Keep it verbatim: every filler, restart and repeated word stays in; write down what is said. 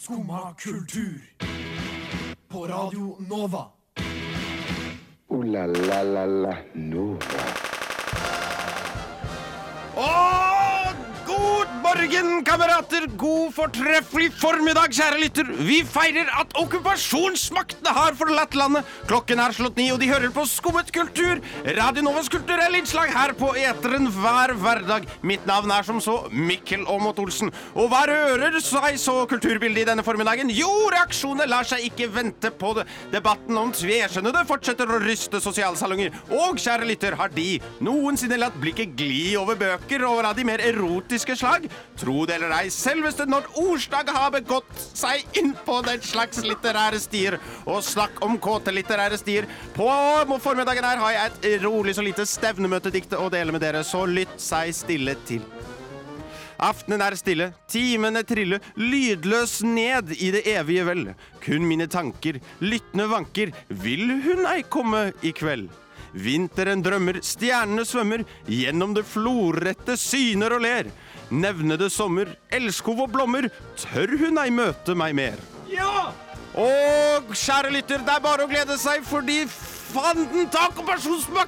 Skumma kultur. På Radio Nova. Ooh la la la la Nova. Åh, god morgen, kamerater! God fortreffelig formiddag, kjære lytter! Vi feirer at okkupasjonsmaktene har forlatt landet. Klokken er slått ni, og de hører på Skummet kultur. Radio Novas kulturelle innslag her på eteren hver hverdag. Mitt navn er som så Mikkel Aamodt Olsen. Og hva rører seg så kulturbildet i denne formiddagen? Jo, reaksjoner lar seg ikke vente på det. Debatten om tveskjønnede fortsetter å ryste sosialsalonger. Og, kjære lytter, har de noensinne latt blikket gli over bøker over av de mer erotiske slag? Tro det eller ei, selveste Nord Orstad har begått seg inn på den slags litterære stier. Og snakk om kåte litterære stier. På formiddagen her har jeg et rolig så lite stevnemøtedikte å dele med dere, så lytt seg stille til. Aftenen er stille, timene trille, lydløs ned i det evige vel. Kun mine tanker, lyttende vanker, vil hun ei komme i kveld? Vinteren drømmer, stjernene svømmer, gjennom det florette syner og ler. Nevnede sommer, elskov og blommer, tør hun ei møte meg mer? Ja! Og kjære lytter, det er bare å glede seg, fordi fanden ta okkupasjonsmakt